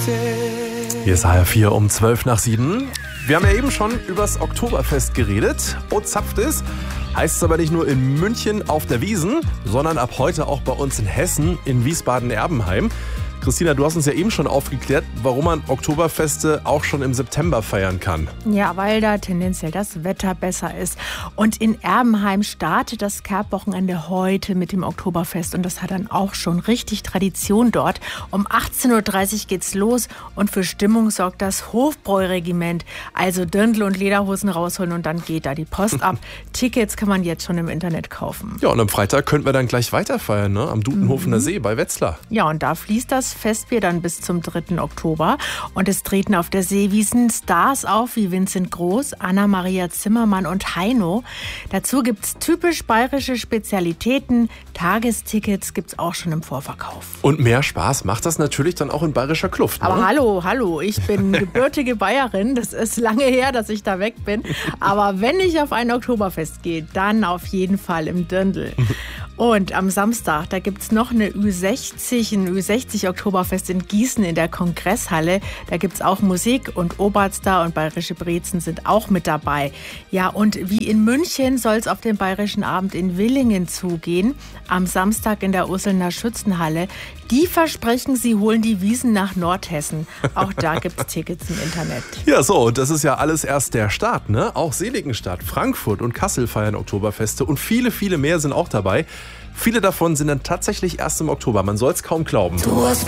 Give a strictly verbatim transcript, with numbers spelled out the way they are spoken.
Hier ist H R vier um zwölf nach sieben. Wir haben ja eben schon übers Oktoberfest geredet. Oh, zapft es. Heißt es aber nicht nur in München auf der Wiesn, sondern ab heute auch bei uns in Hessen in Wiesbaden-Erbenheim. Christina, du hast uns ja eben schon aufgeklärt, warum man Oktoberfeste auch schon im September feiern kann. Ja, weil da tendenziell das Wetter besser ist. Und in Erbenheim startet das Kerbwochenende heute mit dem Oktoberfest. Und das hat dann auch schon richtig Tradition dort. Um achtzehn Uhr dreißig geht's los und für Stimmung sorgt das Hofbräuregiment. Also Dirndl und Lederhosen rausholen und dann geht da die Post ab. Tickets kann man jetzt schon im Internet kaufen. Ja, und am Freitag könnten wir dann gleich weiterfeiern, ne? Am Dudenhofener mhm. See bei Wetzlar. Ja, und da fließt das Festbier dann bis zum dritten Oktober. Und es treten auf der Seewiesn Stars auf wie Vincent Groß, Anna-Maria Zimmermann und Heino. Dazu gibt es typisch bayerische Spezialitäten. Tagestickets gibt es auch schon im Vorverkauf. Und mehr Spaß macht das natürlich dann auch in bayerischer Kluft. Ne? Aber hallo, hallo, ich bin gebürtige Bayerin. Das ist lange her, dass ich da weg bin. Aber wenn ich auf ein Oktoberfest gehe, dann auf jeden Fall im Dirndl. Und am Samstag, da gibt es noch eine Ü sechzig, ein Ü sechzig Oktoberfest in Gießen in der Kongresshalle. Da gibt es auch Musik und Oberster und bayerische Brezen sind auch mit dabei. Ja, und wie in München soll es auf den Bayerischen Abend in Willingen zugehen. Am Samstag in der Usselner Schützenhalle. Die versprechen, sie holen die Wiesn nach Nordhessen. Auch da gibt es Tickets im Internet. Ja, so, und das ist ja alles erst der Start, ne? Auch Seligenstadt, Frankfurt und Kassel feiern Oktoberfeste und viele, viele mehr sind auch dabei. Viele davon sind dann tatsächlich erst im Oktober. Man soll es kaum glauben.